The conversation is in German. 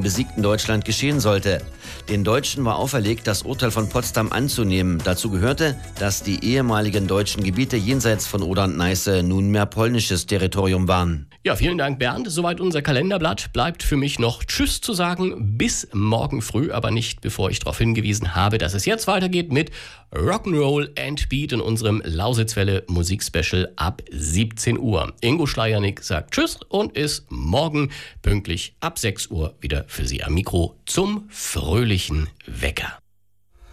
besiegten Deutschland geschehen sollte. Den Deutschen war auferlegt, das Urteil von Potsdam anzunehmen. Dazu gehörte, dass die ehemaligen deutschen Gebiete jenseits von Oder und Neiße nunmehr polnisches Territorium waren. Ja, vielen Dank, Bernd. Soweit unser Kalenderblatt. Bleibt für mich noch Tschüss zu sagen. Bis morgen früh, aber nicht bevor ich darauf hingewiesen habe, dass es jetzt weitergeht mit Rock'n'Roll and Beat in unserem Lausitzwelle Musikspecial ab 17 Uhr. Ingo Schleiernick sagt Tschüss und ist morgen pünktlich ab 6 Uhr wieder für Sie am Mikro zum fröhlichen Wecker.